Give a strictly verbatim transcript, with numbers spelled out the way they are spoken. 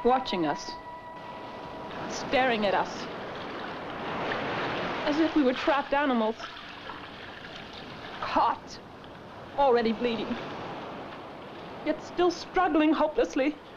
watching us, staring at us, as if we were trapped animals, caught, already bleeding, yet still struggling hopelessly.